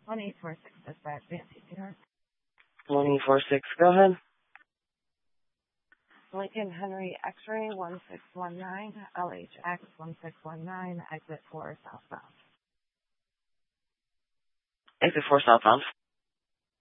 1846 dispatch, Nancy Sweetheart. 1846, go ahead. Lincoln Henry X-ray 1619, LHX 1619, exit 4 southbound. Exit 4 southbound.